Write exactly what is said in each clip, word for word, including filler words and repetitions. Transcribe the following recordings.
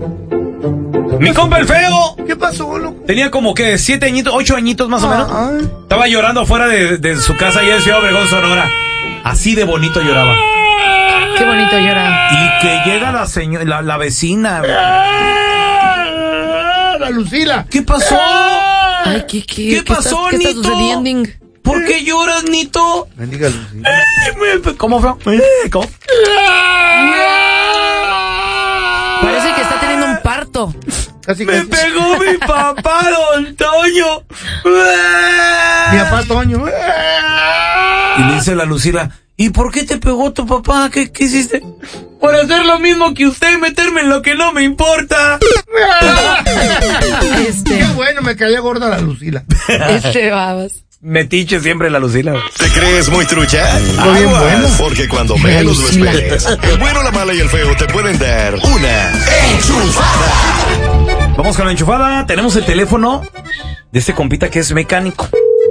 Mi compa el feo. ¿Qué pasó, loco? Tenía como que siete añitos, ocho añitos más o menos. Ay. Estaba llorando afuera de, de su casa allá en Ciudad Obregón, Sonora. Así de bonito lloraba. Qué bonito llora. Y que llega la señora, la, la vecina. La Lucila. ¿Qué pasó? Ay, ¿qué, qué, ¿Qué pasó, está, ¿qué Nito? está sucediendo? ¿Por qué lloras, Nito? Bendiga Lucila. ¿Cómo fue? ¿Cómo? Parece que está teniendo un parto. Casi, ¡Me casi. pegó mi papá, don Toño! Mi papá Toño. Y le dice la Lucila, ¿y por qué te pegó tu papá? ¿Qué, qué hiciste? Por hacer lo mismo que usted y meterme en lo que no me importa. Este, Qué bueno, me caía gorda la Lucila. este babas. Metiche siempre la Lucila. ¿Te crees muy trucha? Muy bien, Aguas, bueno. porque cuando menos lo Lucila. esperes, el bueno, la mala y el feo te pueden dar una enchufada. Vamos con la enchufada. Tenemos el teléfono de este compita que es mecánico.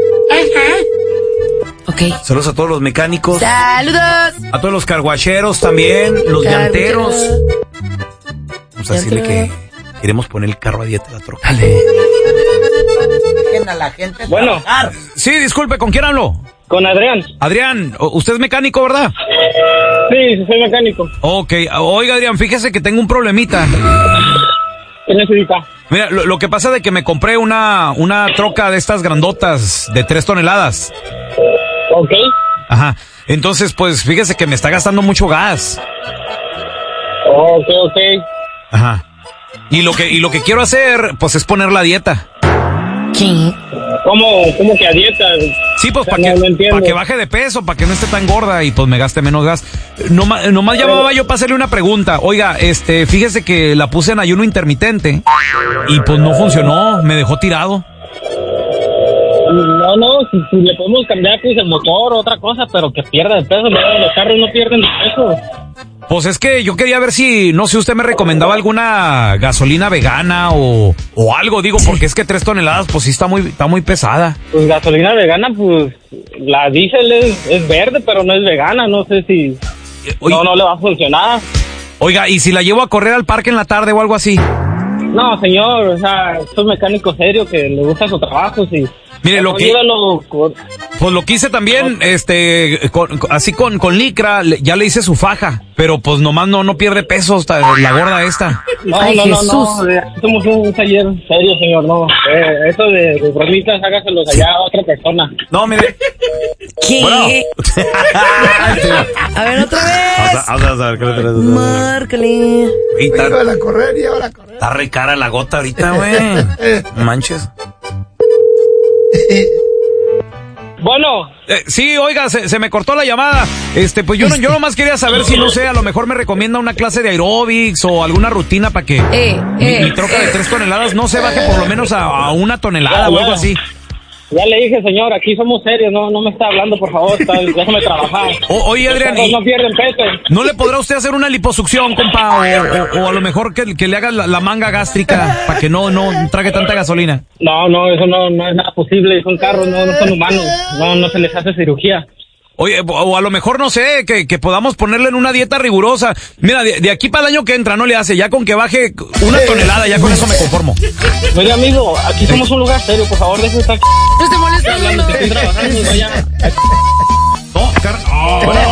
Ok. Saludos a todos los mecánicos. ¡Saludos! A todos los carguacheros también. Los llanteros. Vamos a decirle que queremos poner el carro a dieta a la troca. Dale. Dejen a la gente Bueno. trabajar. Sí, disculpe, ¿con quién hablo? Con Adrián. Adrián, o- usted es mecánico, ¿verdad? Sí, soy mecánico. Ok, oiga Adrián, fíjese que tengo un problemita. ¿Qué necesita? Mira, lo, lo que pasa de que me compré una, una troca de estas grandotas de tres toneladas. Ok. Ajá. Entonces, pues, fíjese que me está gastando mucho gas. Ok, ok. Ajá. Y lo que, y lo que quiero hacer, pues, es ponerla a dieta. ¿Qué? ¿Cómo, cómo que a dieta? Sí, pues, O sea, para no, no que, entiendo. pa' que baje de peso, para que no esté tan gorda y pues me gaste menos gas. Nomás, nomás llamaba yo para hacerle una pregunta. Oiga, este, fíjese que la puse en ayuno intermitente y pues no funcionó, me dejó tirado. No, no, si, si le podemos cambiar pues el motor o otra cosa, pero que pierda de peso. No, los carros no pierden de peso. Pues es que yo quería ver si, no sé, usted me recomendaba alguna gasolina vegana o, o algo, digo, porque es que tres toneladas, pues sí está muy, está muy pesada. Pues gasolina vegana, pues la diésel es, es verde, pero no es vegana. No sé si... Oye, No, no le va a funcionar. Oiga, ¿y si la llevo a correr al parque en la tarde o algo así? No, señor, o sea, es un mecánico serio que le gusta su trabajo, sí. Mire, lo que- Llévalo con- Pues lo quise también, este, con- con- así con, con licra, le- ya le hice su faja, pero pues nomás no, no pierde peso hasta la gorda esta. No, Ay, no, no, Jesús. no, eh, somos un taller serio, señor, no. Eh, eso de, de bromitas, hágaselos allá a otra persona. No, mire. ¿Qué? Bueno. A ver, otra vez. Vamos a ver qué le traes. Márcale. Güey, Está, Llévala a correr, llévala a correr. está re cara la gota ahorita, güey. No manches. Bueno, Eh, sí, oiga, se, se me cortó la llamada. Este, pues yo no, yo nomás quería saber si, no sé, a lo mejor me recomienda una clase de aeróbics o alguna rutina para que Eh, mi, eh, mi troca de eh. tres toneladas no se baje por lo menos a, a una tonelada o algo así. ya le dije, señor, aquí somos serios, no, no me está hablando, por favor, está, déjame trabajar. O- oye, Los Adrián, carros ¿y no pierden peso. no le podrá usted hacer una liposucción, compa? O, o- o a lo mejor que, que le haga la, la manga gástrica para que no, no trague tanta gasolina. No, no, eso no, no es nada posible, son carros, no, no son humanos, no, no se les hace cirugía. Oye, o a lo mejor, no sé, que, que podamos ponerle en una dieta rigurosa. Mira, de, de aquí para el año que entra no le hace, ya con que baje una tonelada, ya con eso me conformo. Oye, amigo, aquí somos un lugar serio, por favor, deje de estar No te molestes. hablando, que estoy trabajando, vaya. No, car- oh,